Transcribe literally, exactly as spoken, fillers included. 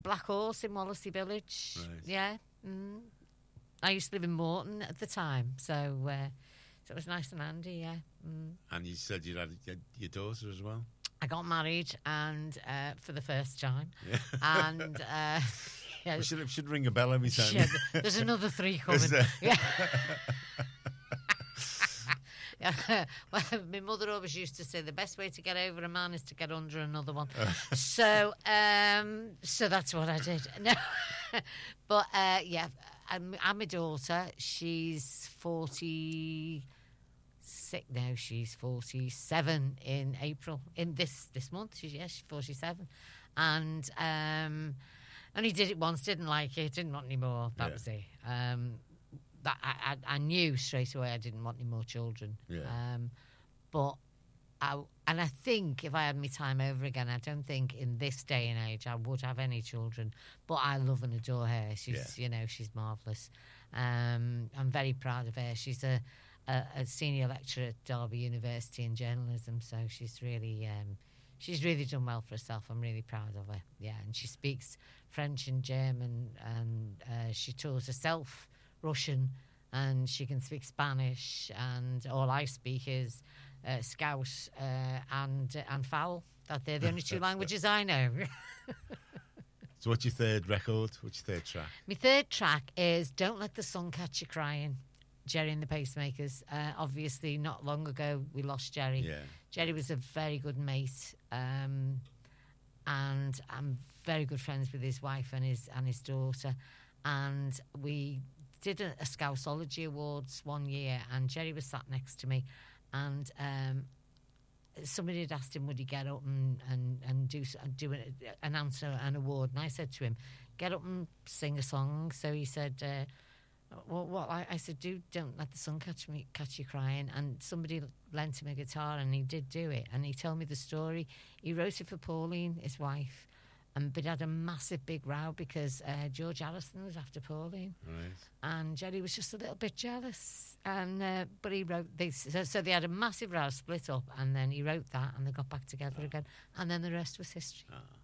Black Horse in Wallasey Village. Right. Yeah. Mm. I used to live in Morton at the time, so uh, so it was nice and handy, yeah. Mm. And you said you had your daughter as well? I got married and uh, for the first time. Yeah. And... Uh, yeah, we, should, we should ring a bell every time. Yeah, there's another three coming. Yeah. Yeah. Well, my mother always used to say the best way to get over a man is to get under another one. so, um, so that's what I did. No, but uh, yeah, I'm, I'm my daughter. She's forty-six now. She's forty-seven in April. In this this month, she's yes, she's forty-seven, and um, only did it once. Didn't like it. Didn't want any more. That yeah. was it. Um, That I, I, I knew straight away I didn't want any more children. Yeah. Um, but I and I think if I had my time over again, I don't think in this day and age I would have any children. But I love and adore her. She's yeah. you know she's marvellous. Um, I'm very proud of her. She's a, a, a senior lecturer at Derby University in journalism. So she's really um, she's really done well for herself. I'm really proud of her. Yeah, and she speaks French and German, and uh, she taught herself Russian, and she can speak Spanish, and all I speak is uh, Scouse uh, and uh, and Fowl. That they're the only two languages I know. So what's your third record? What's your third track? My third track is Don't Let the Sun Catch You Crying, Jerry and the Pacemakers. Uh, obviously, not long ago, we lost Jerry. Yeah. Jerry was a very good mate, um, and I'm very good friends with his wife and his and his daughter, and we did a, a Scousology Awards one year, and Jerry was sat next to me, and um, somebody had asked him would he get up and and, and do do an, announce an award, and I said to him, get up and sing a song. So he said, uh, well, what? I, I said, do don't let the sun catch me catch you crying. And somebody lent him a guitar, and he did do it, and he told me the story. He wrote it for Pauline, his wife. And but had a massive big row because uh, George Harrison was after Pauline, right. And Jerry was just a little bit jealous. And uh, but he wrote they so, so they had a massive row, split up, and then he wrote that, and they got back together oh. again, and then the rest was history. Oh.